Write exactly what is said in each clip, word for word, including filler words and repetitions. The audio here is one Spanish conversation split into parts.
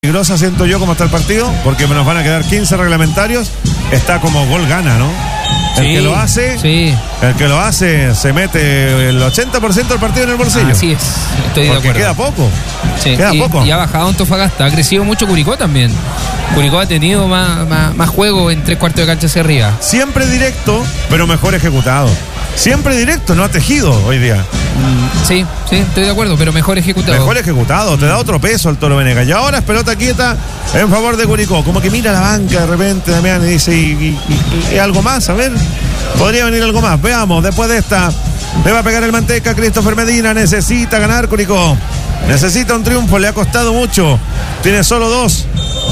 Peligrosa siento yo como está el partido, porque nos van a quedar quince reglamentarios. Está como gol gana, ¿no? El sí, que lo hace, sí. el que lo hace se mete el ochenta por ciento del partido en el bolsillo. Así es, estoy porque de acuerdo. queda poco. Sí, queda y, poco. Y ha bajado Antofagasta, ha crecido mucho Curicó también. Curicó ha tenido más, más, más juego en tres cuartos de cancha hacia arriba. Siempre directo, pero mejor ejecutado. Siempre directo, no ha tejido hoy día. Mm, sí, sí, estoy de acuerdo, pero mejor ejecutado. Mejor ejecutado, te da otro peso el Toro Venegas. Y ahora es pelota quieta en favor de Curicó. Como que mira la banca de repente, Damián, y dice, ¿y, y, y, y algo más? A ver, podría venir algo más. Veamos, después de esta, le va a pegar el manteca Christopher Medina. Necesita ganar Curicó. Necesita un triunfo, le ha costado mucho. Tiene solo dos.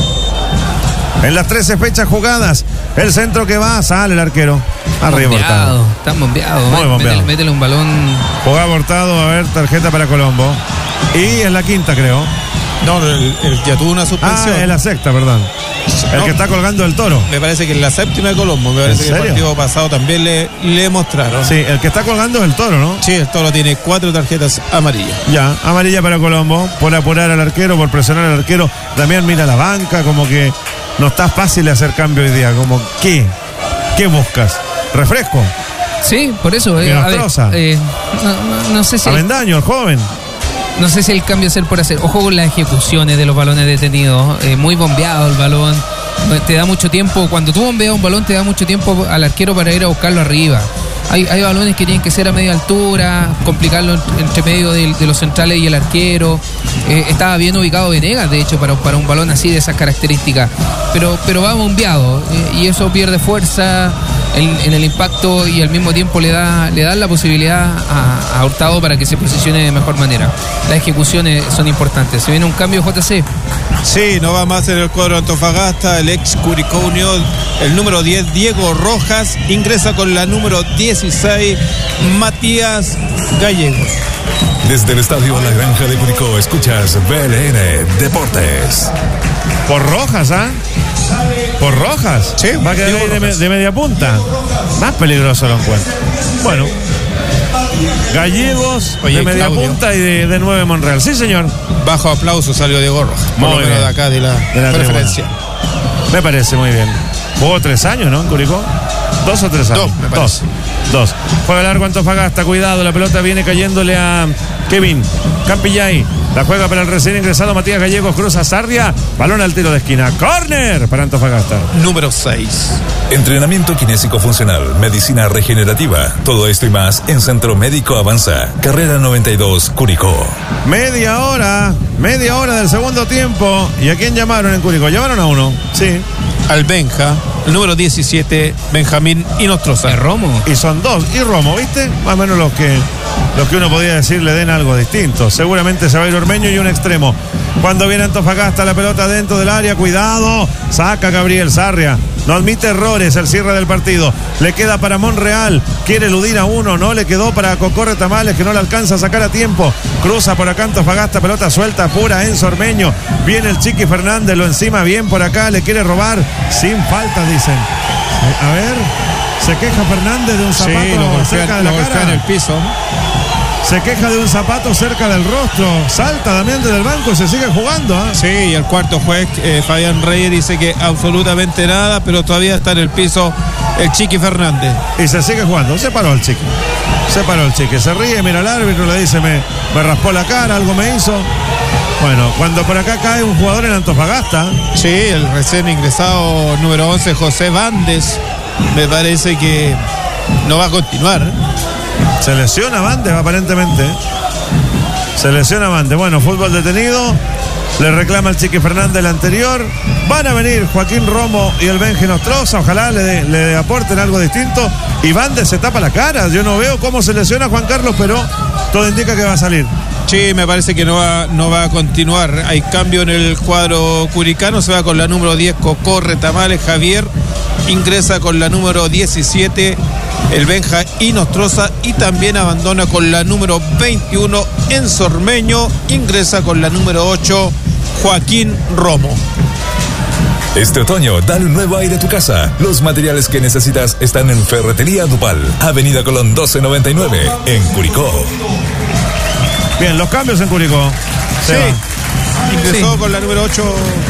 En las trece fechas jugadas, el centro que va, sale el arquero. Arriba bombeado, está bombeado. Muy bombeado. Métele, métele un balón. Juega abortado, a ver, tarjeta para Colombo. Y en la quinta, creo. No, el, el ya tuvo una suspensión. Ah, en la sexta, perdón. El no, que está colgando el Toro. Me parece que en la séptima de Colombo. Me parece que el partido pasado también le, le mostraron. Sí, el que está colgando es el Toro, ¿no? Sí, el Toro tiene cuatro tarjetas amarillas. Ya, amarilla para Colombo. Por apurar al arquero, por presionar al arquero. También mira la banca, como que no está fácil de hacer cambio hoy día. Como, ¿qué? ¿Qué buscas? ¿Refresco? Sí, por eso. Eh, a ver, eh, no, no, no sé si. Avendaño, el joven. No sé si el cambio es el por hacer. Ojo con las ejecuciones de los balones detenidos. Eh, muy bombeado el balón. Te da mucho tiempo. Cuando tú bombeas un balón, te da mucho tiempo al arquero para ir a buscarlo arriba. Hay, hay balones que tienen que ser a media altura, complicarlo entre medio de, de los centrales y el arquero. Eh, estaba bien ubicado Venegas, de hecho, para, para un balón así de esas características. Pero, pero va bombeado eh, y eso pierde fuerza en, en el impacto y al mismo tiempo le da, le da la posibilidad a, a Hurtado para que se posicione de mejor manera. Las ejecuciones son importantes. ¿Se viene un cambio, J C? Sí, no va más en el cuadro Antofagasta. El ex Curicó Unión, el número diez, Diego Rojas, ingresa con la número dieciséis, Matías Gallegos. Desde el estadio La Granja de Curicó escuchas B L N Deportes. Por Rojas, ¿ah? ¿eh? Por Rojas. Sí, va a quedar ahí de, de media punta. Más peligroso lo encuentro. Bueno. Gallegos, Oye, de media Claudio. punta y de, de nueve Monreal. Sí, señor. Bajo aplauso salió Diego Rojas. Por lo menos de acá de la, de la preferencia. Tribuna. Me parece muy bien. Jugó tres años, ¿no? En Curicó. Dos o tres años. Dos, me parece. Dos. Dos. Juega largo Antofagasta. Cuidado, la pelota viene cayéndole a Kevin Campillay. La juega para el recién ingresado Matías Gallegos. Cruza Sarria. Balón al tiro de esquina. ¡Córner! Para Antofagasta. Número seis. Entrenamiento kinésico funcional, medicina regenerativa. Todo esto y más en Centro Médico Avanza. Carrera noventa y dos, Curicó. Media hora. Media hora del segundo tiempo. ¿Y a quién llamaron en Curicó? Llamaron a uno. Sí. Al Benja. El número diecisiete, Benjamín Inostroza. Romo. Y son dos. Y Romo, ¿viste? Más o menos los que, los que uno podía decir le den algo distinto. Seguramente se va a ir Ormeño y un extremo. Cuando viene Antofagasta, la pelota dentro del área. Cuidado. Saca Gabriel Sarria. No admite errores el cierre del partido. Le queda para Monreal. Quiere eludir a uno. No le quedó para Cocorre Tamales, que no le alcanza a sacar a tiempo. Cruza por acá Antofagasta. Pelota suelta pura en Ormeño. Viene el Chiqui Fernández. Lo encima bien por acá. Le quiere robar. Sin falta, dicen. A ver. Se queja Fernández de un zapato sí, lo golpea, cerca de la lo cara. en el piso. Se queja de un zapato cerca del rostro. Salta Damián desde el banco y se sigue jugando. ¿eh? Sí, y el cuarto juez, eh, Fabián Reyes, dice que absolutamente nada, pero todavía está en el piso el Chiqui Fernández. Y se sigue jugando. Se paró el Chiqui. Se paró el Chiqui. Se ríe, mira al árbitro, le dice, me, me raspó la cara, algo me hizo. Bueno, cuando por acá cae un jugador en Antofagasta. Sí, el recién ingresado número once, José Bandes, me parece que no va a continuar. Se lesiona Bandes aparentemente. Se lesiona Bandes. Bueno, fútbol detenido. Le reclama el Chiqui Fernández el anterior. Van a venir Joaquín Romo y el Benji Nostroza. Ojalá le, le aporten algo distinto. Y Bandes se tapa la cara. Yo no veo cómo se lesiona Juan Carlos, pero todo indica que va a salir. Sí, me parece que no va, no va a continuar. Hay cambio en el cuadro curicano. Se va con la número diez, Cocorre Tamales. Javier ingresa con la número diecisiete, el Benja Inostroza. Y también abandona con la número veintiuno, Enzo Ormeño. Ingresa con la número ocho, Joaquín Romo. Este otoño, dale un nuevo aire a tu casa. Los materiales que necesitas están en Ferretería Dupal, Avenida Colón doce noventa y nueve, en Curicó. Bien, los cambios en Curicó. Sí. ingresó Sí. con la número ocho